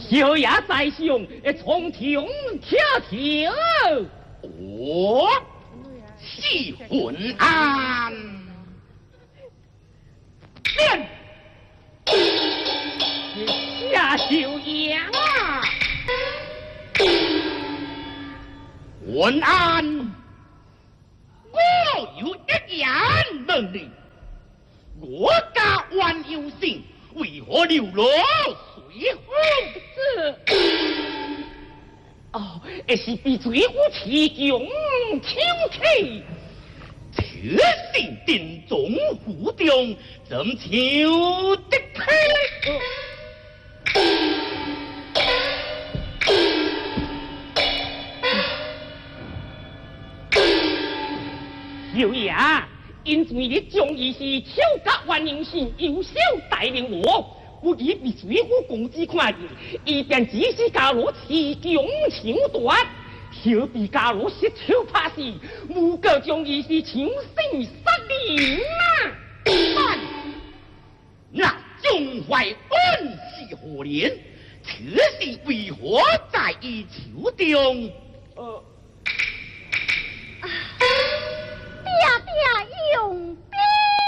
小爷在上，从天跳跳。 哦，是混案。变。 夏小爷啊！ 混案，我有一言问你：我家万有性为何流落水府？ 是被水府持强挑起。 此事定中府中，怎瞧得开？ 小爷，因为你将伊是超甲万人性，优秀带领我已被水府公子看见，伊便指使家罗持强抢夺，小被家罗失手拍死，无过将伊是强生杀灵啊！ 那钟怀恩是何年？此事为何在伊手中？ 爹爹用